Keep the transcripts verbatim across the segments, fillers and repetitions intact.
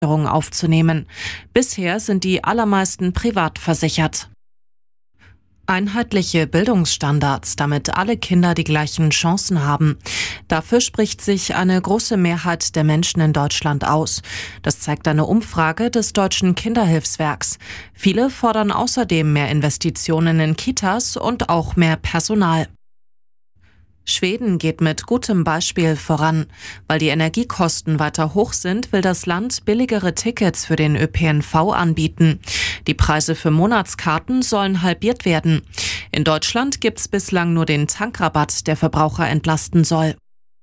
aufzunehmen. Bisher sind die allermeisten privat versichert. Einheitliche Bildungsstandards, damit alle Kinder die gleichen Chancen haben. Dafür spricht sich eine große Mehrheit der Menschen in Deutschland aus. Das zeigt eine Umfrage des Deutschen Kinderhilfswerks. Viele fordern außerdem mehr Investitionen in Kitas und auch mehr Personal. Schweden geht mit gutem Beispiel voran. Weil die Energiekosten weiter hoch sind, will das Land billigere Tickets für den Ö P N V anbieten. Die Preise für Monatskarten sollen halbiert werden. In Deutschland gibt's bislang nur den Tankrabatt, der Verbraucher entlasten soll.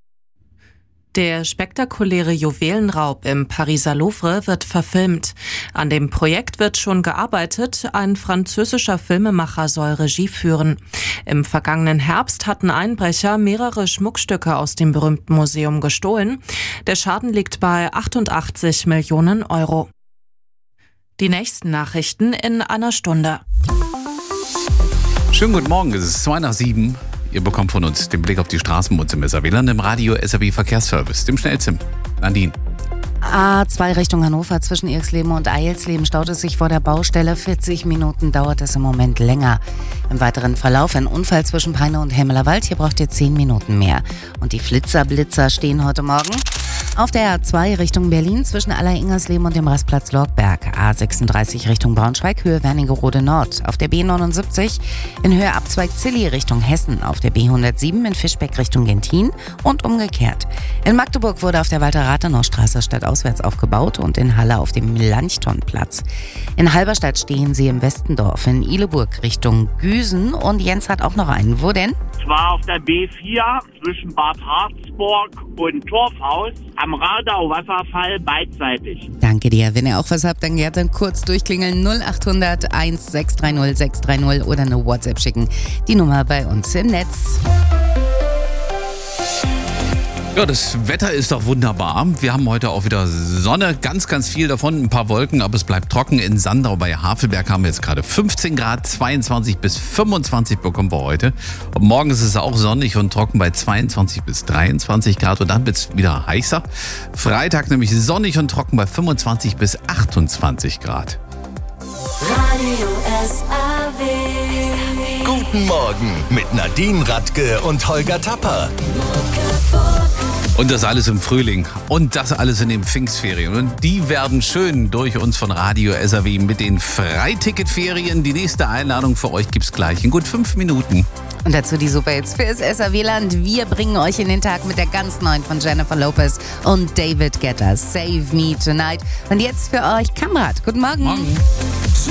Der spektakuläre Juwelenraub im Pariser Louvre wird verfilmt. An dem Projekt wird schon gearbeitet. Ein französischer Filmemacher soll Regie führen. Im vergangenen Herbst hatten Einbrecher mehrere Schmuckstücke aus dem berühmten Museum gestohlen. Der Schaden liegt bei achtundachtzig Millionen Euro. Die nächsten Nachrichten in einer Stunde. Schönen guten Morgen, es ist zwei nach sieben. Ihr bekommt von uns den Blick auf die Straßenbahn im S R W-Land im Radio S R W Verkehrsservice, dem Schnellsim. Nadine. A zwei Richtung Hannover zwischen Irxleben und Eilsleben staut es sich vor der Baustelle. vierzig Minuten dauert es im Moment länger. Im weiteren Verlauf ein Unfall zwischen Peine und Hemmelerwald. Hier braucht ihr zehn Minuten mehr. Und die Flitzerblitzer stehen heute Morgen auf der A zwei Richtung Berlin zwischen Aller-Ingersleben und dem Rastplatz Lorgberg. A sechsunddreißig Richtung Braunschweig, Höhe Wernigerode Nord. Auf der B neunundsiebzig in Höhe Abzweig Zilli Richtung Hessen. Auf der B hundertsieben in Fischbeck Richtung Gentin und umgekehrt. In Magdeburg wurde auf der Walter-Rathenau-Straße stadtauswärts aufgebaut und in Halle auf dem Melanchthonplatz. In Halberstadt stehen sie im Westendorf, in Ihleburg Richtung Güsen. Und Jens hat auch noch einen. Wo denn? Zwar auf der B vier zwischen Bad Harzburg und Torfhaus am Radau-Wasserfall beidseitig. Danke dir. Wenn ihr auch was habt, dann gerne kurz durchklingeln null acht hundert eins sechs drei null sechs drei null oder eine WhatsApp schicken. Die Nummer bei uns im Netz. Ja, das Wetter ist doch wunderbar. Wir haben heute auch wieder Sonne, ganz, ganz viel davon, ein paar Wolken, aber es bleibt trocken. In Sandau bei Havelberg haben wir jetzt gerade fünfzehn Grad, zweiundzwanzig bis fünfundzwanzig bekommen wir heute. Und morgen ist es auch sonnig und trocken bei zweiundzwanzig bis dreiundzwanzig Grad und dann wird es wieder heißer. Freitag nämlich sonnig und trocken bei fünfundzwanzig bis achtundzwanzig Grad. Radio S R W. Guten Morgen mit Nadine Radke und Holger Tapper. Und das alles im Frühling und das alles in den Pfingstferien. Und die werden schön durch uns von Radio S R W mit den Freiticketferien. Die nächste Einladung für euch gibt's gleich in gut fünf Minuten. Und dazu die Superhits fürs S R W-Land. Wir bringen euch in den Tag mit der ganz neuen von Jennifer Lopez und David Guetta. Save Me Tonight. Und jetzt für euch Kamrat. Guten Morgen. Morgen.